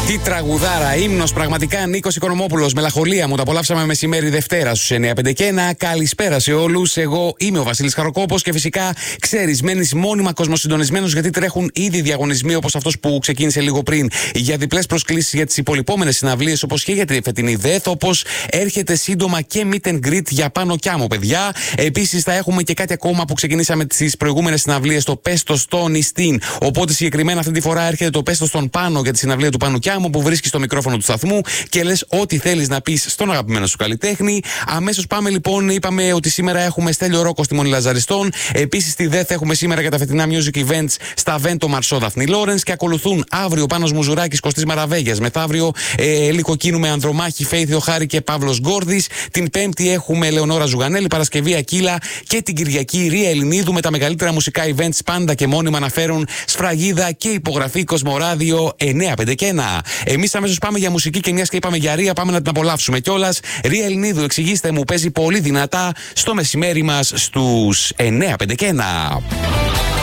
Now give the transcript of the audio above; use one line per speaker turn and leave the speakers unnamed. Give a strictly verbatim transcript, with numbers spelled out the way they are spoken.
Τι τραγουδάρα, ύμνος πραγματικά. Νίκος Οικονομόπουλος, Μελαγχολία μου. Τα απολαύσαμε μεσημέρι Δευτέρα στους εννιά πέντε και ένα. Καλησπέρα σε όλους. Εγώ είμαι ο Βασίλης Χαροκόπος και φυσικά ξέρεις, μένεις μόνιμα κοσμοσυντονισμένος γιατί τρέχουν ήδη διαγωνισμοί όπως αυτός που ξεκίνησε λίγο πριν για διπλές προσκλήσεις για τις υπολοιπόμενες συναυλίες όπως και για τη φετινή ΔΕΘ. Όπως έρχεται σύντομα και meet and greet για Πάνο Κιάμο, παιδιά. Επίσης θα έχουμε και κάτι ακόμα που ξεκινήσαμε τις προηγούμενες συναυλίες, το Πέστο στον Ιστίν. Οπότε συγκεκριμένα αυτή τη φορά έρχεται το Πέστο στον Πάνο για τη συναυλία του Πάνου Κιάμο, που βρίσκεις το μικρόφωνο του σταθμού και λες ό,τι θέλεις να πεις στον αγαπημένο σου καλλιτέχνη. Αμέσως πάμε λοιπόν, είπαμε ότι σήμερα έχουμε Στέλιο Ρόκο στη Μονή Λαζαριστών. Επίσης στη ΔΕΘ έχουμε σήμερα για τα φετινά music events στα Βέντο Μαρσό Δαφνή Λόρενς και ακολουθούν αύριο Πάνος Μουζουράκης, Κωστής Μαραβέγιας. Μεθαύριο ε, Ελίκο Κίνου με Ανδρομάχη, Φέιθιο Χάρη και Παύλος Γκόρδης. Την Πέμπτη έχουμε Λεωνόρα Ζουγανέλη, Παρασκευή Ακύλα και την Κυριακή Ρία Ελληνίδου με τα μεγαλύτερα μουσικά events πάντα και μόνιμα να φέρουν σφραγίδα και υπογραφή Κοσμοράδιο εννιά πέντε και ένα. Εμείς αμέσως πάμε για μουσική και μιας και είπαμε για Ρία, πάμε να την απολαύσουμε κιόλας. Ρία Ελληνίδου, εξηγήστε μου, παίζει πολύ δυνατά στο μεσημέρι μας στους εννιά πέντε και ένα.